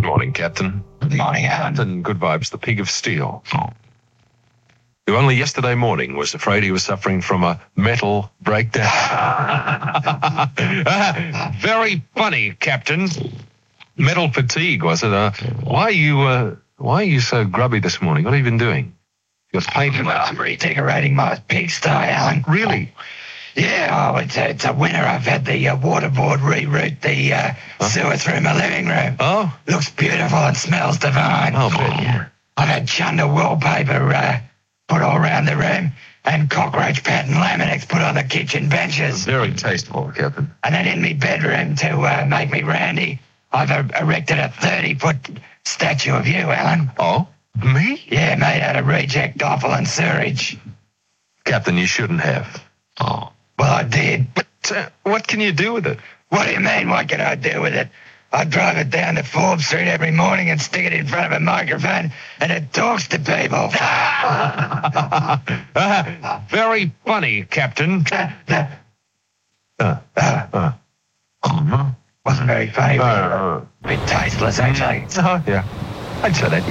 morning, Captain. Good morning, Alan. Captain Good Vibes, the pig of steel. Who only yesterday morning was afraid he was suffering from a mental breakdown. Very funny, Captain. Mental fatigue, was it? Why are you so grubby this morning? What have you been doing? You're painting. Well, I'm redecorating my pigsty, Alan. Really? Yeah, it's a winter. I've had the water board reroute the sewer through my living room. Oh? Looks beautiful and smells divine. Oh, good. I've had Chunda wallpaper put all around the room and cockroach pattern laminates put on the kitchen benches. Very tasteful, Captain. And then in my bedroom to make me randy, I've erected a 30-foot statue of you, Alan. Oh? Me? Yeah, made out of reject offal and sewage. Captain, you shouldn't have. Oh. Well, I did. But what can you do with it? What do you mean, what can I do with it? I drive it down to Forbes Street every morning and stick it in front of a microphone, and it talks to people. Very funny, Captain. Wasn't very funny. A bit tasteless, actually. Oh, yeah. I'd say that.